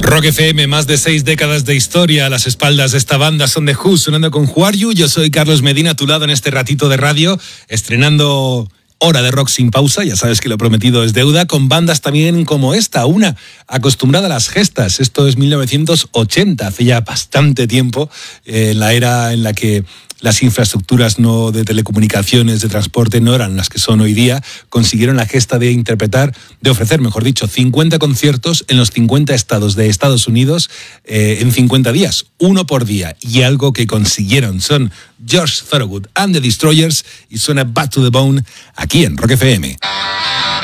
Rock FM, más de 6 décadas de historia a las espaldas de esta banda. Son The Who, sonando con Who Are You. Yo soy Carlos Medina, a tu lado en este ratito de radio, estrenando hora de rock sin pausa. Ya sabes que lo prometido es deuda, con bandas también como esta, una acostumbrada a las gestas. Esto es 1980, hace ya bastante tiempo, en la era en la que las infraestructuras no de telecomunicaciones, de transporte, no eran las que son hoy día. Consiguieron la gesta de ofrecer, 50 conciertos en los 50 estados de Estados Unidos en 50 días, uno por día. Y algo que consiguieron son George Thorogood and the Destroyers, y suena Back to the Bone aquí en Rock FM.